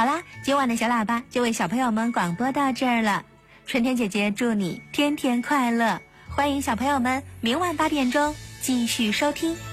好啦，今晚的小喇叭就为小朋友们广播到这儿了。春天姐姐祝你天天快乐，欢迎小朋友们明晚8点钟继续收听